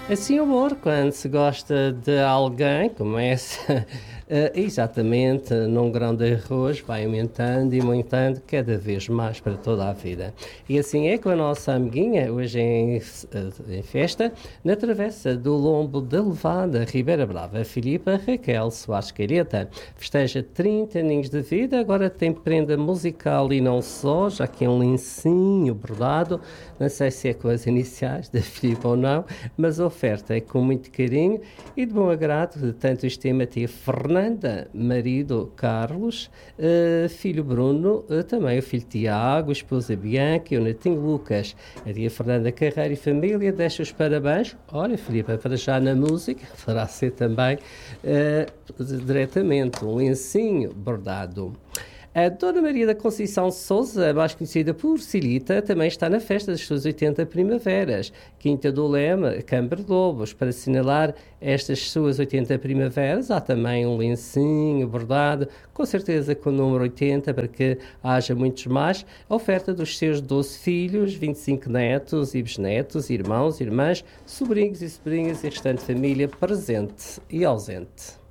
Assim, o amor, quando se gosta de alguém, começa exatamente num grão de arroz, vai aumentando e aumentando cada vez mais para toda a vida. E assim é com a nossa amiguinha, hoje em festa, na travessa do Lombo da Levada, Ribeira Brava, a Filipa Raquel Soares Careta. Festeja 30 aninhos de vida, agora tem prenda musical e não só, já que é um lencinho bordado, não sei se é com as iniciais da Filipa ou não, mas a oferta é com muito carinho e de bom agrado de tanto estimativa Fernanda, marido Carlos, filho Bruno, também o filho Tiago, esposa Bianca e o netinho Lucas. A tia Fernanda Carreira e família deixa os parabéns. Olha, Filipe, para já na música, fará ser também diretamente um lencinho bordado. A Dona Maria da Conceição Sousa, mais conhecida por Cilita, também está na festa das suas 80 primaveras. Quinta do Leme, Câmara de Lobos. Para assinalar estas suas 80 primaveras, há também um lencinho bordado, com certeza com o número 80, para que haja muitos mais. A oferta dos seus 12 filhos, 25 netos e bisnetos, irmãos, irmãs, sobrinhos e sobrinhas e restante família presente e ausente.